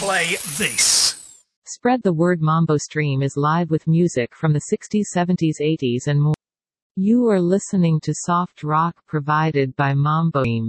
play this. Spread the word. Mambo Stream is live with music from the 60s, 70s, 80s and more. You are listening to soft rock provided by Mambo Stream.